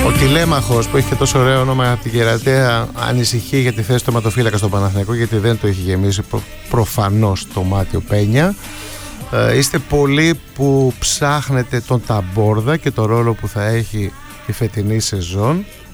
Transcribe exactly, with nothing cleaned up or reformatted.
Ο Τηλέμαχος που έχει και τόσο ωραίο όνομα από την Κερατέα ανησυχεί για τη θέση του τερματοφύλακα στον Παναθηναϊκό, γιατί δεν το έχει γεμίσει προ, προφανώς το μάτι ο Πένια. Ε, είστε πολλοί που ψάχνετε τον Ταμπόρδα και το ρόλο που θα έχει η φετινή σεζόν.